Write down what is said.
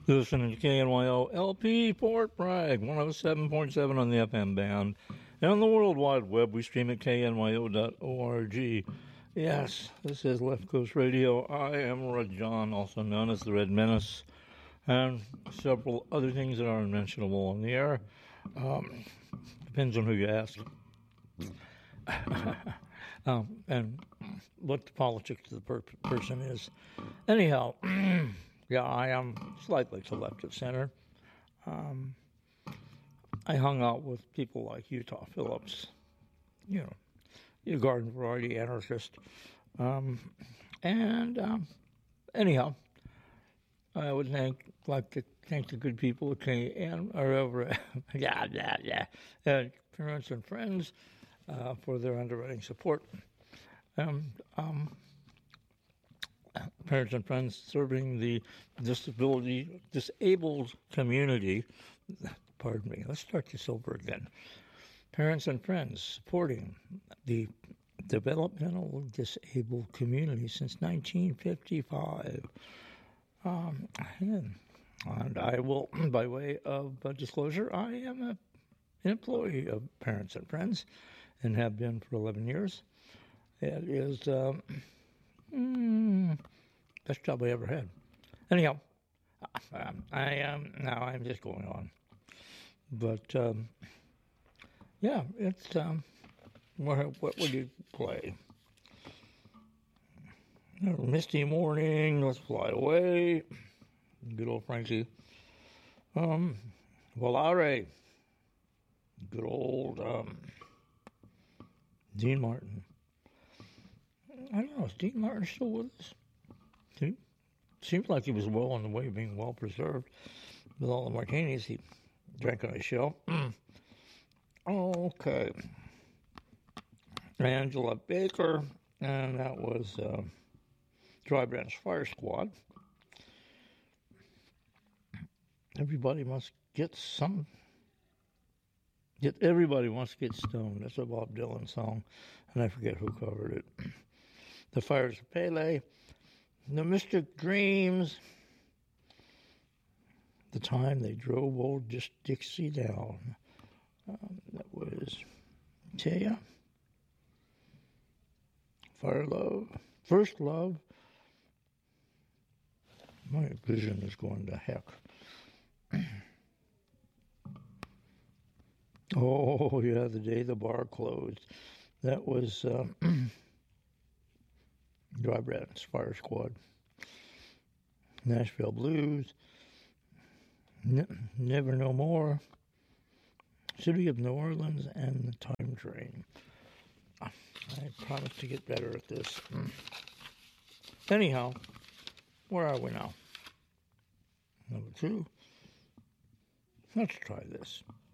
Listening to KNYO LP Fort Bragg, 107.7 on the FM band. And on the World Wide Web, we stream at knyo.org. Yes, this is Left Coast Radio. I am Rajan, also known as the Red Menace, and several other things that are unmentionable on the air. Depends on who you ask. And what the politics of the person is. Anyhow, yeah, I am slightly to left of center. I hung out with people like Utah Phillips, you garden variety anarchist. Anyhow, I would like to thank the good people at KN, or over, and parents and friends for their underwriting support. Parents and friends serving the disabled community. Pardon me, let's start this over again. Parents and friends supporting the developmental disabled community since 1955. And I will, by way of disclosure, I am an employee of Parents and Friends and have been for 11 years. It is best job I ever had. Anyhow, I'm just going on. But, yeah, it's, what would you play? Misty Morning, Let's Fly Away, good old Frankie. Volare, good old Dean Martin. I don't know, is Dean Martin still with us? Seems like he was well on the way of being well preserved with all the martinis he drank on his show. Okay. Angela Baker, and that was Dry Branch Fire Squad. Everybody must get some. Everybody wants to get stoned. That's a Bob Dylan song, and I forget who covered it. The Fires of Pele, The Mystic Dreams, The Time They Drove Old Dixie Down. That was Taya, Fire Love, First Love. My vision is going to heck. Oh, yeah, The Day the Bar Closed. That was Dry Branch Fire Squad. Nashville Blues. Never No More. City of New Orleans and The Time Train. I promise to get better at this. Anyhow, where are we now? Number 2. Let's try this.